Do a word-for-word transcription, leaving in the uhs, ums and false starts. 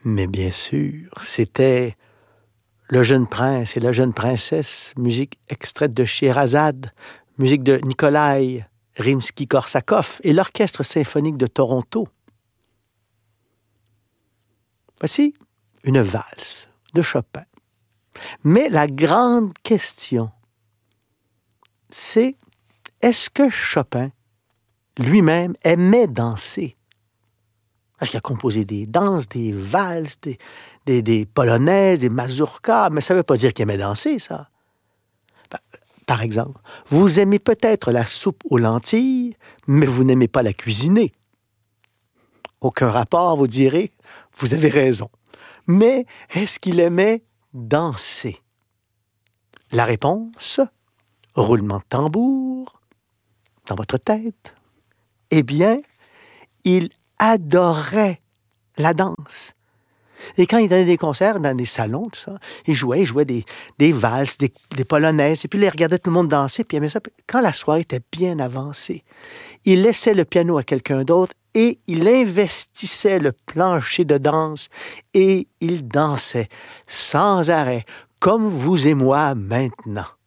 Mais bien sûr, c'était Le jeune prince et la jeune princesse, musique extraite de Scheherazade, musique de Nikolai Rimsky-Korsakov et l'Orchestre symphonique de Toronto. Voici une valse de Chopin. Mais la grande question, c'est est-ce que Chopin lui-même aimait danser? Parce qu'il a composé des danses, des valses, des, des, des polonaises, des mazurkas, mais ça ne veut pas dire qu'il aimait danser, ça. Par exemple, vous aimez peut-être la soupe aux lentilles, mais vous n'aimez pas la cuisiner. Aucun rapport, vous direz, vous avez raison. Mais est-ce qu'il aimait danser? La réponse, roulement de tambour, dans votre tête. Eh bien, il adorait la danse. Et quand il donnait des concerts dans des salons, tout ça, il jouait, il jouait des, des valses, des, des polonaises, et puis il regardait tout le monde danser, puis il aimait ça. Quand la soirée était bien avancée, il laissait le piano à quelqu'un d'autre et il investissait le plancher de danse et il dansait sans arrêt, comme vous et moi maintenant.